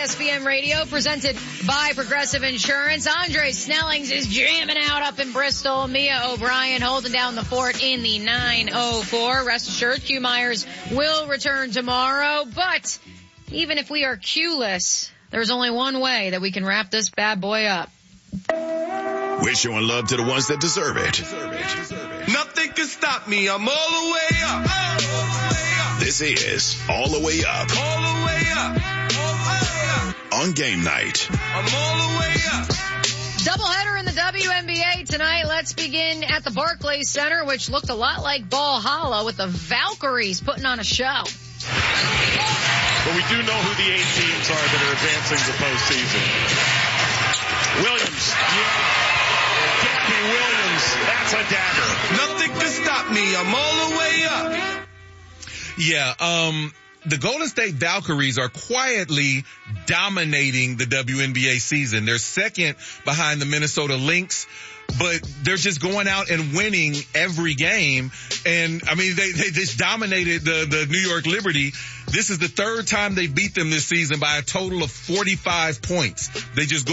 ESPN Radio, presented by Progressive Insurance. Andre Snellings is jamming out up in Bristol. Mia O'Brien holding down the fort in the 904. Rest assured, Q Myers will return tomorrow. But even if we are Q-less, there's only one way that we can wrap this bad boy up. We're showing love to the ones that deserve it. Nothing can stop me. I'm all the way up. This is All the Way Up. All the way up. On game night. I'm all the way up. Doubleheader in the WNBA tonight. Let's begin at the Barclays Center, which looked a lot like Ball Hollow, with the Valkyries putting on a show. But we do know who the 8 teams are that are advancing to postseason. Williams. Gabby Williams. That's a dagger. Nothing can stop me. I'm all the way up. Yeah, the Golden State Valkyries are quietly dominating the WNBA season. They're second behind the Minnesota Lynx, but they're just going out and winning every game. And I mean, they just dominated the New York Liberty. This is the third time they beat them this season by a total of 45 points. They just go